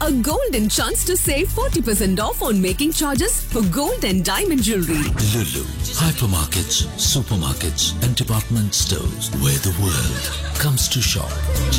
a golden chance to save 40% off on making charges for gold and diamond jewelry. Lulu, hypermarkets, supermarkets, and department stores where the world comes to shop.